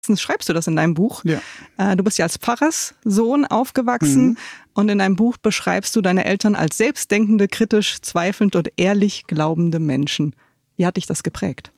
schreibst du das in deinem Buch. Ja. Du bist ja als Pfarrerssohn aufgewachsen und in deinem Buch beschreibst du deine Eltern als selbstdenkende, kritisch, zweifelnd und ehrlich glaubende Menschen. Wie hat dich das geprägt?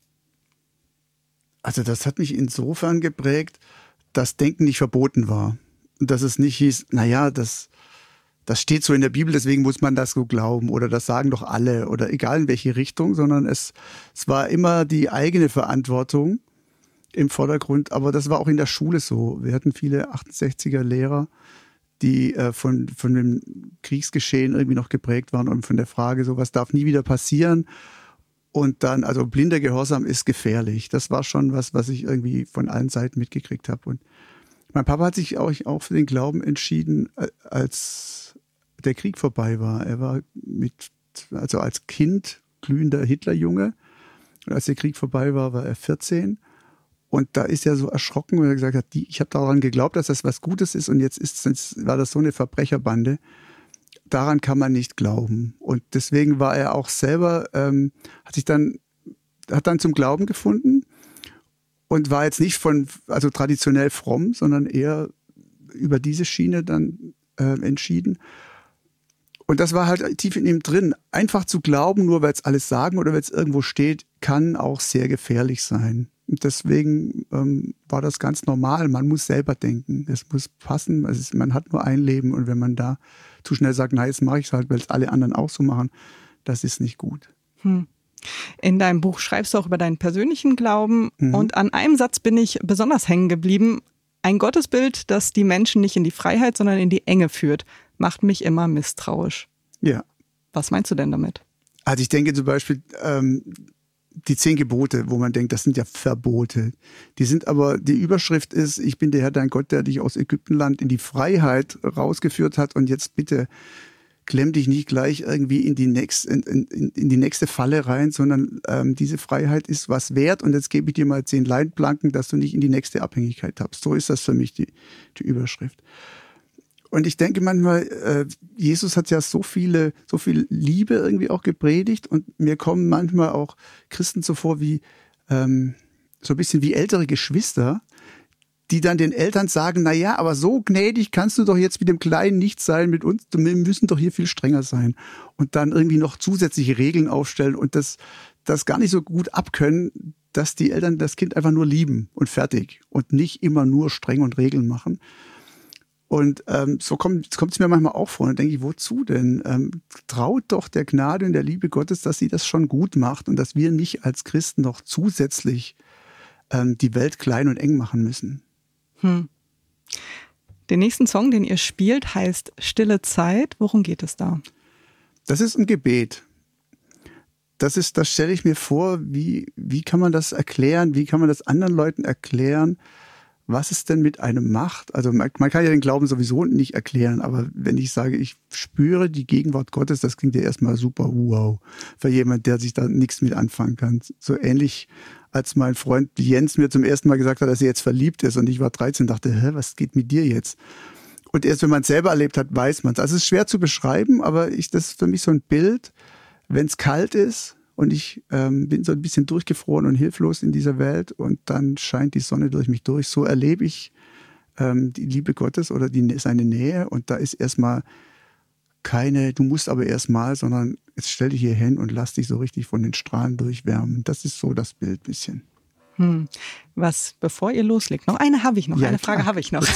Also das hat mich insofern geprägt, dass Denken nicht verboten war. Und dass es nicht hieß, naja, das steht so in der Bibel, deswegen muss man das so glauben oder das sagen doch alle oder egal in welche Richtung, sondern es war immer die eigene Verantwortung im Vordergrund. Aber das war auch in der Schule so. Wir hatten viele 68er Lehrer, die von dem Kriegsgeschehen irgendwie noch geprägt waren und von der Frage, sowas darf nie wieder passieren. Und dann, also blinder Gehorsam ist gefährlich. Das war schon was ich irgendwie von allen Seiten mitgekriegt habe. Und mein Papa hat sich auch für den Glauben entschieden, als der Krieg vorbei war. Er war also als Kind glühender Hitlerjunge. Und als der Krieg vorbei war, war er 14. Und da ist er so erschrocken, weil er gesagt hat, ich habe daran geglaubt, dass das was Gutes ist und jetzt war das so eine Verbrecherbande. Daran kann man nicht glauben. Und deswegen war er auch selber, hat dann zum Glauben gefunden und war jetzt nicht also traditionell fromm, sondern eher über diese Schiene dann entschieden. Und das war halt tief in ihm drin. Einfach zu glauben, nur weil es alles sagen oder weil es irgendwo steht, kann auch sehr gefährlich sein. Und deswegen war das ganz normal. Man muss selber denken. Es muss passen. Man hat nur ein Leben. Und wenn man da zu schnell sagt, nein, jetzt mache ich es halt, weil es alle anderen auch so machen, das ist nicht gut. In deinem Buch schreibst du auch über deinen persönlichen Glauben. Und an einem Satz bin ich besonders hängen geblieben. Ein Gottesbild, das die Menschen nicht in die Freiheit, sondern in die Enge führt, macht mich immer misstrauisch. Ja. Was meinst du denn damit? Also ich denke zum Beispiel, die 10 Gebote, wo man denkt, das sind ja Verbote. Die Überschrift ist, ich bin der Herr, dein Gott, der dich aus Ägyptenland in die Freiheit rausgeführt hat und jetzt bitte klemm dich nicht gleich irgendwie in die nächste Falle rein, sondern diese Freiheit ist was wert und jetzt gebe ich dir mal 10 Leitplanken, dass du nicht in die nächste Abhängigkeit tappst. So ist das für mich die Überschrift. Und ich denke manchmal, Jesus hat ja so viel Liebe irgendwie auch gepredigt und mir kommen manchmal auch Christen so vor wie so ein bisschen wie ältere Geschwister, die dann den Eltern sagen, na ja, aber so gnädig kannst du doch jetzt mit dem Kleinen nicht sein, mit uns, wir müssen doch hier viel strenger sein. Und dann irgendwie noch zusätzliche Regeln aufstellen und das gar nicht so gut abkönnen, dass die Eltern das Kind einfach nur lieben und fertig und nicht immer nur streng und Regeln machen. Und so kommt es mir manchmal auch vor. Und denke ich, wozu denn? Traut doch der Gnade und der Liebe Gottes, dass sie das schon gut macht und dass wir nicht als Christen noch zusätzlich die Welt klein und eng machen müssen. Den nächsten Song, den ihr spielt, heißt Stille Zeit. Worum geht es da? Das ist ein Gebet. Das stelle ich mir vor, wie kann man das erklären? Wie kann man das anderen Leuten erklären? Was es denn mit einem macht. Also man kann ja den Glauben sowieso nicht erklären, aber wenn ich sage, ich spüre die Gegenwart Gottes, das klingt ja erstmal super wow für jemand, der sich da nichts mit anfangen kann. So ähnlich, als mein Freund Jens mir zum ersten Mal gesagt hat, dass er jetzt verliebt ist und ich war 13 und dachte, was geht mit dir jetzt? Und erst wenn man es selber erlebt hat, weiß man es. Also es ist schwer zu beschreiben, aber das ist für mich so ein Bild, wenn es kalt ist, und ich bin so ein bisschen durchgefroren und hilflos in dieser Welt und dann scheint die Sonne durch mich durch. So erlebe ich die Liebe Gottes oder seine Nähe und da ist erstmal keine, du musst aber erstmal, sondern jetzt stell dich hier hin und lass dich so richtig von den Strahlen durchwärmen. Das ist so das Bild ein bisschen. Bevor ihr loslegt, eine Frage habe ich noch.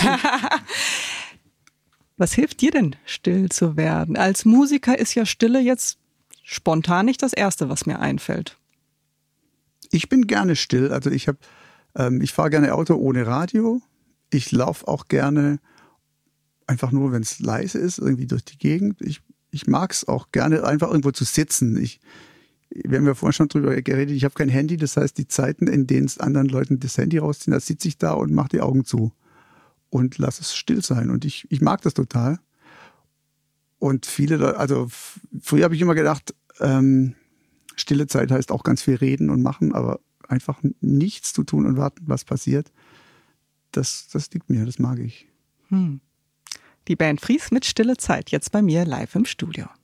Was hilft dir denn, still zu werden? Als Musiker ist ja Stille jetzt spontan nicht das Erste, was mir einfällt. Ich bin gerne still. Also ich fahre gerne Auto ohne Radio. Ich laufe auch gerne einfach nur, wenn es leise ist, irgendwie durch die Gegend. Ich mag es auch gerne, einfach irgendwo zu sitzen. Wir haben ja vorhin schon drüber geredet, ich habe kein Handy. Das heißt, die Zeiten, in denen es anderen Leuten das Handy rausziehen, da sitze ich da und mache die Augen zu und lasse es still sein. Und ich mag das total. Und früher habe ich immer gedacht, stille Zeit heißt auch ganz viel reden und machen, aber einfach nichts zu tun und warten, was passiert, das liegt mir, das mag ich. Die Band Fries mit Stille Zeit, jetzt bei mir live im Studio.